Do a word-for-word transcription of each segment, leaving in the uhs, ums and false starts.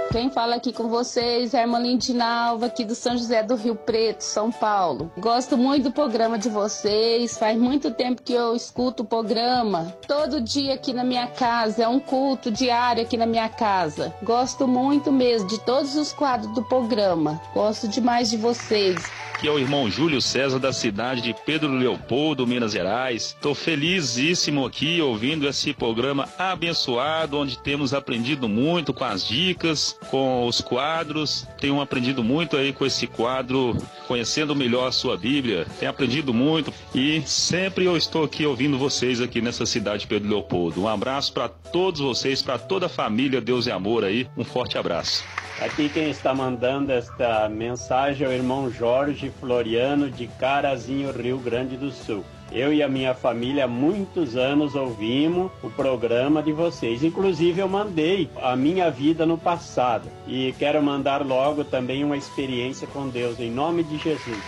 Quem fala aqui com vocês é a irmã Lindinalva, aqui do São José do Rio Preto, São Paulo. Gosto muito do programa de vocês, faz muito tempo que eu escuto o programa. Todo dia aqui na minha casa, é um culto diário aqui na minha casa. Gosto muito mesmo de todos os quadros do programa. Gosto demais de vocês. Aqui é o irmão Júlio César, da cidade de Pedro Leopoldo, Minas Gerais. Estou felizíssimo aqui ouvindo esse programa abençoado, onde temos aprendido muito com as dicas, com os quadros. Tenho aprendido muito aí com esse quadro, conhecendo melhor a sua Bíblia. Tenho aprendido muito e sempre eu estou aqui ouvindo vocês aqui nessa cidade de Pedro Leopoldo. Um abraço para todos vocês, para toda a família Deus e Amor aí. Um forte abraço. Aqui quem está mandando esta mensagem é o irmão Jorge Floriano, de Carazinho, Rio Grande do Sul. Eu e a minha família há muitos anos ouvimos o programa de vocês. Inclusive eu mandei a minha vida no passado. E quero mandar logo também uma experiência com Deus, em nome de Jesus.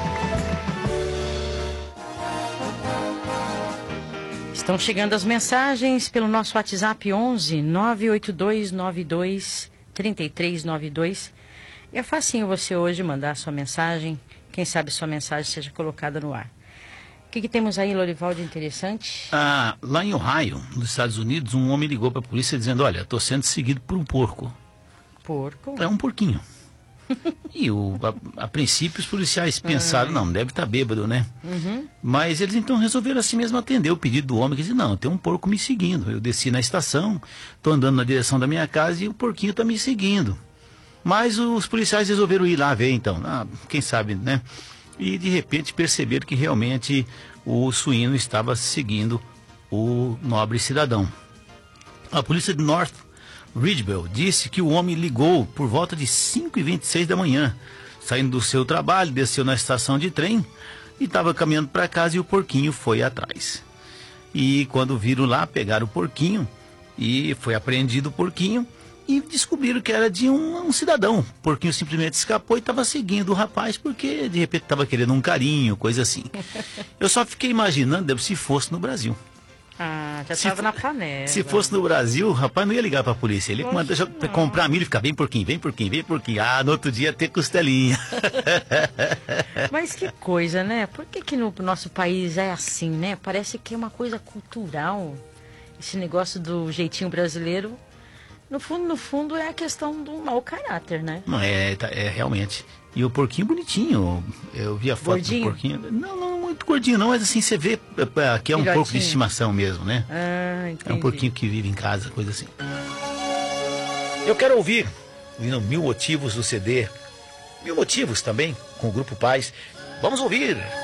Estão chegando as mensagens pelo nosso WhatsApp onze nove oito dois nove dois três três nove dois. É facinho você hoje mandar sua mensagem. Quem sabe sua mensagem seja colocada no ar. O que, que temos aí, Lorival, de interessante? Ah, lá em Ohio, nos Estados Unidos, um homem ligou para a polícia dizendo: olha, estou sendo seguido por um porco. Porco? É um porquinho. E o, a, a princípio os policiais pensaram: uhum. não, deve estar bêbado, né? Uhum. Mas eles então resolveram assim mesmo atender o pedido do homem, que disse: não, tem um porco me seguindo. Eu desci na estação, estou andando na direção da minha casa e o porquinho está me seguindo. Mas os policiais resolveram ir lá ver então, ah, quem sabe, né? E de repente perceberam que realmente o suíno estava seguindo o nobre cidadão. A polícia de North Ridgeville disse que o homem ligou por volta de cinco e vinte e seis da manhã, saindo do seu trabalho, desceu na estação de trem e estava caminhando para casa e o porquinho foi atrás. E quando viram lá, pegaram o porquinho e foi apreendido o porquinho e descobriram que era de um, um cidadão. O porquinho simplesmente escapou e estava seguindo o rapaz porque de repente estava querendo um carinho, coisa assim. Eu só fiquei imaginando se fosse no Brasil. Ah, já estava na panela. Se fosse no Brasil, o rapaz não ia ligar para a polícia. Ele ia mandar comprar milho e ficar: vem porquinho, vem porquinho, vem porquinho. Ah, no outro dia ter costelinha. Mas que coisa, né? Por que que no nosso país é assim, né? Parece que é uma coisa cultural. Esse negócio do jeitinho brasileiro, no fundo, no fundo, é a questão do mau caráter, né? Não, é, é realmente. E o porquinho bonitinho. Eu vi a foto Gordinho? do porquinho. Não, não muito gordinho não, mas assim, você vê que é um Filhotinho. porco de estimação mesmo, né? Ah, entendi. É um porquinho que vive em casa, coisa assim. Eu quero ouvir Mil Motivos do C D. Mil Motivos também, com o Grupo Paz. Vamos ouvir.